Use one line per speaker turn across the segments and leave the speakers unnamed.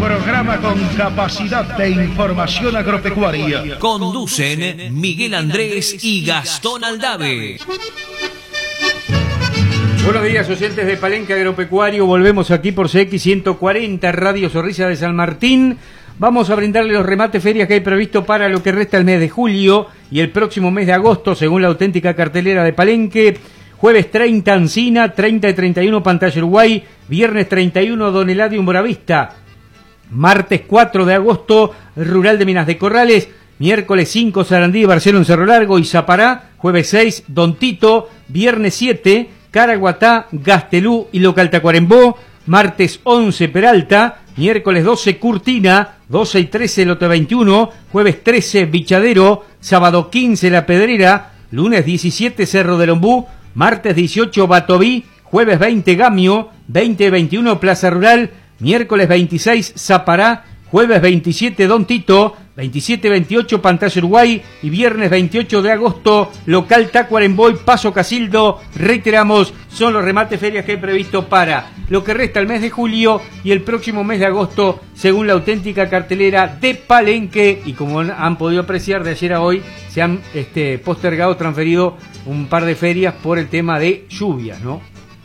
programa con capacidad de información agropecuaria.
Conducen Miguel Andrés y Gastón Aldave.
Buenos días, oyentes de Palenque Agropecuario. Volvemos aquí por CX 140, Radio Zorrilla de San Martín. Vamos a brindarle los remates ferias que hay previsto para lo que resta el mes de julio y el próximo mes de agosto, según la auténtica cartelera de Palenque. Jueves 30, Ancina, 30 y 31, Pantalla Uruguay. Viernes 31, Don Eladio, Moravista. Martes 4 de agosto, Rural de Minas de Corrales. Miércoles 5, Sarandí y Barcelo en Cerro Largo y Zapará. Jueves 6, Don Tito. Viernes 7, Caraguatá, Gastelú y Local Tacuarembó. Martes 11, Peralta. Miércoles 12, Curtina. 12 y 13, Lote 21. Jueves 13, Bichadero. Sábado 15, La Pedrera. Lunes 17, Cerro del Ombú. Martes 18, Batoví. Jueves 20, Gamio. 20 y 21, Plaza Rural. Miércoles 26, Zapará. Jueves 27, Don Tito. 27 y 28, Pantalla Uruguay. Y viernes 28 de agosto, Local Tacuarembó y Paso Casildo. Reiteramos, son los remates ferias que he previsto para lo que resta el mes de julio y el próximo mes de agosto, según la auténtica cartelera de Palenque. Y como han podido apreciar, de ayer a hoy se han postergado, transferido un par de ferias por el tema de lluvias, ¿no?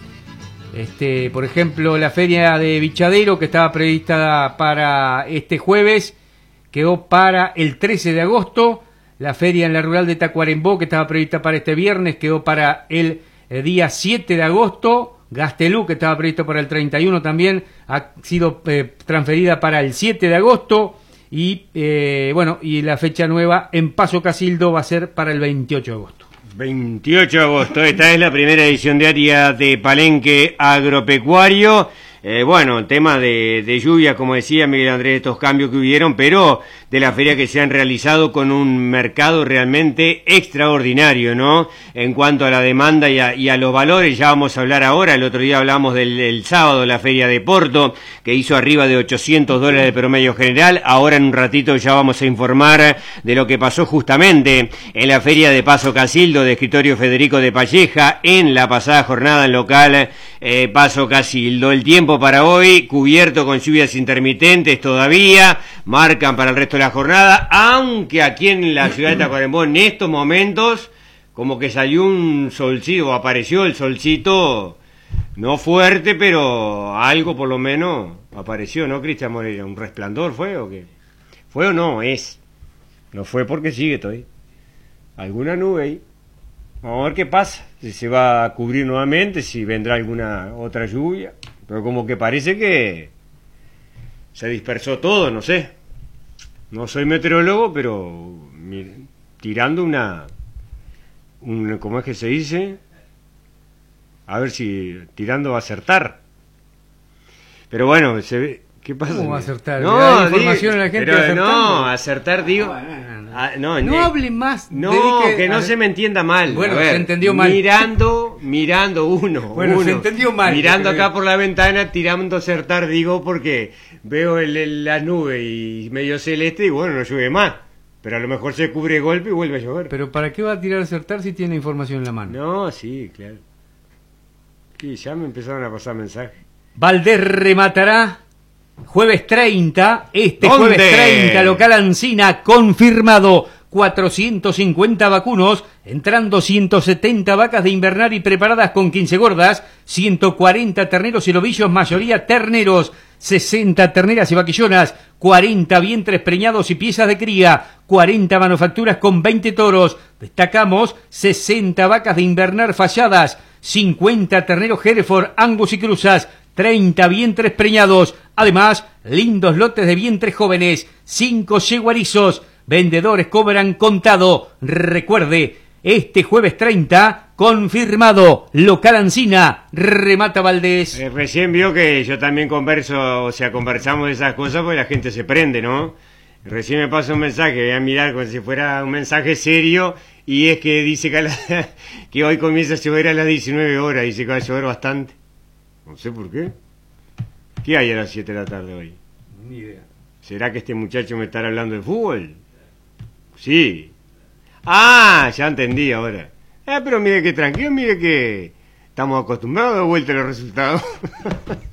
Por ejemplo, la feria de Bichadero, que estaba prevista para este jueves, quedó para el 13 de agosto. La feria en la rural de Tacuarembó, que estaba prevista para este viernes, quedó para el día 7 de agosto. Gastelú, que estaba previsto para el 31 también, ha sido transferida para el 7 de agosto. Y y la fecha nueva en Paso Casildo va a ser para el 28 de agosto.
28 de agosto, esta es la primera edición diaria de Palenque Agropecuario. Tema de lluvia, como decía Miguel Andrés, estos cambios que hubieron, pero de la feria que se han realizado con un mercado realmente extraordinario, ¿no? En cuanto a la demanda y a los valores, ya vamos a hablar ahora. El otro día hablamos del sábado, la feria de Porto, que hizo arriba de $800 de promedio general. Ahora en un ratito ya vamos a informar de lo que pasó justamente en la feria de Paso Casildo de Escritorio Federico de Palleja en la pasada jornada en local Paso Casildo. El tiempo para hoy cubierto con lluvias intermitentes todavía, marcan para el resto de la jornada, aunque aquí en la ciudad de Tacuarembó en estos momentos como que salió un solcito, apareció el solcito, no fuerte, pero algo por lo menos apareció, ¿no, Cristian Moreira? ¿Un resplandor fue o qué? ¿Fue o no? No fue porque sigue todavía alguna nube ahí. Vamos a ver qué pasa, si se va a cubrir nuevamente, si vendrá alguna otra lluvia, pero como que parece que se dispersó todo, no sé. No soy meteorólogo, pero tirando ¿cómo es que se dice? A ver si tirando va a acertar. Pero bueno, se ve. ¿Qué pasa?
¿Cómo va a acertar?
No,
información a la gente
pero
acertando.
no, acertar digo.
No hable más.
No, que no se me entienda mal.
Bueno,
a ver,
se entendió mal.
Mirando uno.
Bueno, se entendió mal.
Mirando acá por la ventana, tirando a acertar, digo, porque veo la nube y medio celeste y bueno, no llueve más. Pero a lo mejor se cubre de golpe y vuelve a llover.
Pero ¿para qué va a tirar a acertar si tiene información en la mano?
No, sí, claro. Sí, ya me empezaron a pasar mensajes.
Valdés rematará jueves 30,
¿Dónde?
jueves 30, local Ancina, confirmado. 450 vacunos, entrando 170 vacas de invernar y preparadas con 15 gordas, 140 terneros y novillos, mayoría terneros, 60 terneras y vaquillonas, 40 vientres preñados y piezas de cría, 40 manufacturas con 20 toros. Destacamos 60 vacas de invernar falladas, 50 terneros Hereford, Angus y cruzas, 30 vientres preñados, además lindos lotes de vientres jóvenes, 5 yeguarizos. Vendedores cobran contado. Recuerde, este jueves 30, confirmado, local Ancina, remata Valdés.
Recién vio que yo también conversamos de esas cosas porque la gente se prende, ¿no? Recién me pasa un mensaje, voy a mirar como si fuera un mensaje serio, y es que dice que hoy comienza a llover a las 19 horas, dice que va a llover bastante. No sé por qué. ¿Qué hay a las 7 de la tarde hoy?
Ni idea.
¿Será que este muchacho me estará hablando de fútbol? Sí. Ah, ya entendí ahora. Pero mire que tranquilo, mire que estamos acostumbrados a dar vuelta a los resultados.